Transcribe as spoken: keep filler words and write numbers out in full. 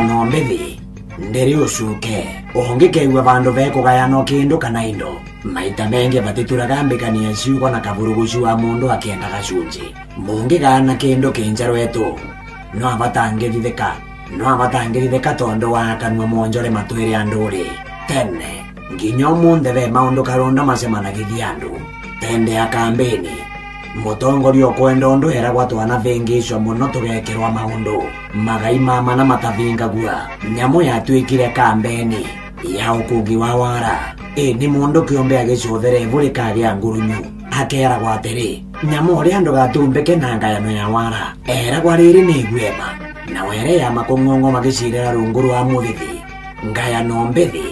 ngayano mbithi ndiri ucuke uhongikeigua vandu vekugayano kindu kana indo maita mengi vatituraga mbikania ciugo na kavurugucu wa mundu akienda gacunji mungigana kindu kinjarwetu no avatangirithika no avatangirithika tondu wa kanua monjore matwiri anduri tene nginya umunthe ve maundu karunda macemanagithia andu tende ya kambeni mutongoria ukwenda undu eragwa twana vingicwa muno tugekirwa maundu magai mama na matavingagua nyamu yatwikire kambeni ya ukungi wa wara e ni mundu kiumbe agicuthere vuri kagia ngurunyu akeragwa atiri nyamu uria andu gatumbike na ngayano ya wara eragwa riri ni gwema na were ya makong'ong'o magicirira rungu rwa muthithi ngayano mbithi